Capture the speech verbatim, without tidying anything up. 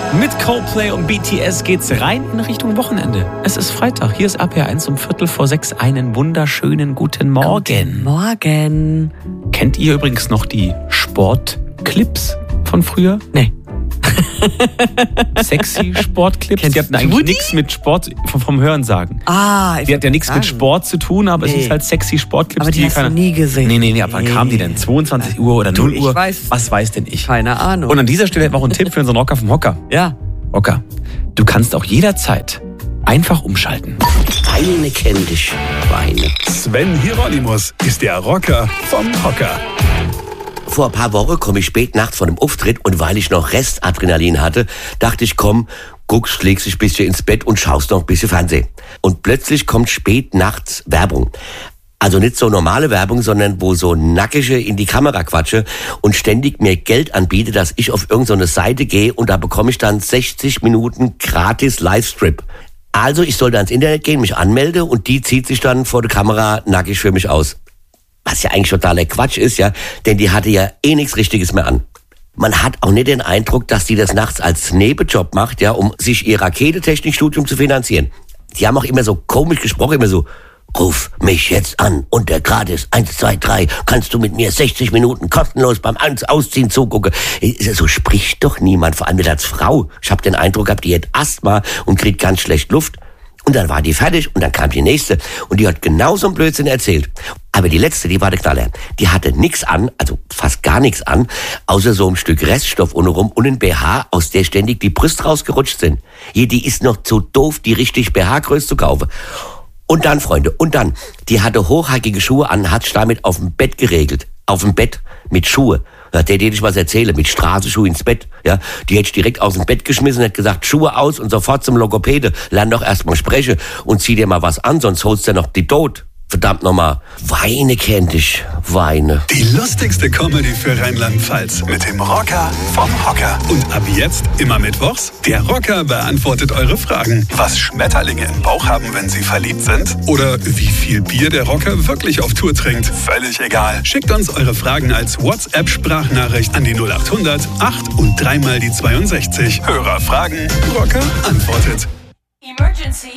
Mit Coldplay und B T S geht's rein in Richtung Wochenende. Es ist Freitag, hier ist R P R eins um Viertel vor sechs. Einen wunderschönen guten Morgen. Guten Morgen. Kennt ihr übrigens noch die Sportclips von früher? Nee. Sexy Sportclips. Kennst Die hatten du eigentlich die? nichts mit Sport vom, vom Hörensagen. Ah, ich Die hat ja nichts mit Sport zu tun, aber Nee. es ist halt sexy Sportclips. Aber die hast du nie gesehen. Nee, nee, nee, ab wann Nee. kamen die denn? zweiundzwanzig Uhr oder Du, null ich Uhr? weiß es Was weiß denn ich? Keine Ahnung. Und an dieser Stelle auch ein Tipp für unseren Rocker vom Hocker. ja. Rocker, du kannst auch jederzeit einfach umschalten. Weine kenn dich, Weine. Sven Hieronymus ist der Rocker vom Hocker. Vor ein paar Wochen komme ich spät nachts von dem Auftritt und weil ich noch Restadrenalin hatte, dachte ich, komm, guckst, legst dich ein bisschen ins Bett und schaust noch ein bisschen Fernsehen. Und plötzlich kommt spät nachts Werbung. Also nicht so normale Werbung, sondern wo so Nackige in die Kamera quatsche und ständig mir Geld anbiete, dass ich auf irgendeine Seite gehe und da bekomme ich dann sechzig Minuten gratis Livestrip. Also ich soll da ins Internet gehen, mich anmelde und die zieht sich dann vor der Kamera nackig für mich aus. Was ja eigentlich totaler Quatsch ist, ja, denn die hatte ja eh nichts Richtiges mehr an. Man hat auch nicht den Eindruck, dass die das nachts als Nebenjob macht, ja, um sich ihr Raketentechnikstudium zu finanzieren. Die haben auch immer so komisch gesprochen, immer so, ruf mich jetzt an unter gratis eins zwei drei, kannst du mit mir sechzig Minuten kostenlos beim Ausziehen zugucken. So spricht doch niemand, vor allem nicht als Frau. Ich habe den Eindruck gehabt, die hat Asthma und kriegt ganz schlecht Luft. Und dann war die fertig und dann kam die nächste und die hat genauso einen Blödsinn erzählt. Aber die letzte, die war der Knaller. Die hatte nix an, also fast gar nichts an, außer so ein Stück Reststoff untenrum und ein B H, aus der ständig die Brüste rausgerutscht sind. Hier, die ist noch zu doof, die richtig B H-Größe zu kaufen. Und dann, Freunde, und dann, die hatte hochhackige Schuhe an, hat sich damit auf dem Bett geregelt. Auf dem Bett, mit Schuhe. Da hätte ich was erzählen, mit Straßenschuhe ins Bett, ja. Die hätte ich direkt aus dem Bett geschmissen, hätte gesagt, Schuhe aus und sofort zum Logopäde. Lern doch erst mal sprechen und zieh dir mal was an, sonst holst du noch die tot. Verdammt nochmal. Weine kennt dich, Weine. Die lustigste Comedy für Rheinland-Pfalz mit dem Rocker vom Hocker. Und ab jetzt, immer mittwochs, der Rocker beantwortet eure Fragen. Was Schmetterlinge im Bauch haben, wenn sie verliebt sind? Oder wie viel Bier der Rocker wirklich auf Tour trinkt? Völlig egal. Schickt uns eure Fragen als WhatsApp-Sprachnachricht an die null acht hundert acht und dreimal die zweiundsechzig. Hörer fragen, Rocker antwortet. Emergency.